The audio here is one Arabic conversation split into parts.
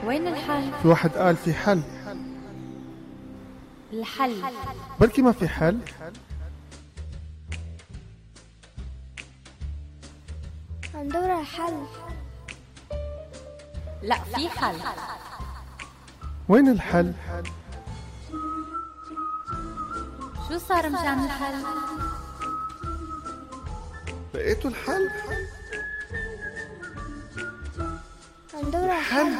وين الحل؟ في واحد قال في حل. الحل بركي ما في حل. عم دور على حل. لا، في حل. وين الحل؟ شو صار مشان الحل؟ لقيتوا الحل؟ عم دور على حل.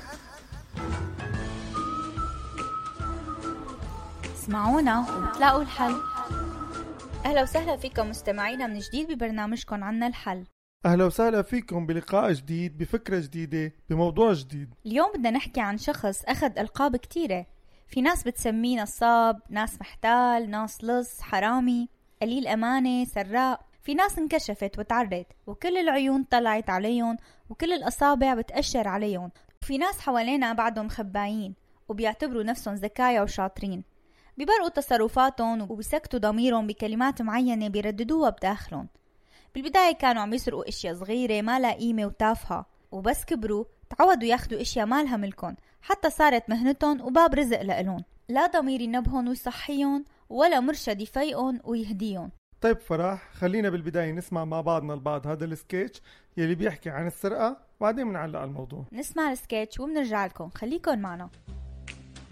اسمعونا وبتلاقوا الحل. أهلا وسهلا فيكم مستمعينا من جديد ببرنامجكم عنا الحل. أهلا وسهلا فيكم بلقاء جديد بفكرة جديدة بموضوع جديد. اليوم بدنا نحكي عن شخص أخذ ألقاب كتيرة. في ناس بتسميه نصاب، ناس محتال، ناس لص، حرامي، قليل أمانة، سراق. في ناس انكشفت وتعرض وكل العيون طلعت عليهم وكل الأصابع بتأشر عليهم. وفي ناس حوالينا بعدهم خبايين وبيعتبروا نفسهم ذكايا وشاطرين، بيبرقوا تصرفاتهم وبيسكتوا ضميرهم بكلمات معينة بيرددوها بداخلهم. بالبداية كانوا عم يسرقوا اشياء صغيرة ما لها قيمة وتافهة، وبس كبروا تعودوا ياخدوا اشياء ما لها ملكن حتى صارت مهنتهم وباب رزق لإلهم. لا ضمير ينبهن ويصحيهم ولا مرشد يفيقهم ويهديهم. طيب فرح، خلينا بالبداية نسمع مع بعضنا البعض هذا السكيتش يلي بيحكي عن السرقة، وبعدين بنعلق على الموضوع. نسمع السكيتش وبنرجع لكم، خليكن معنا.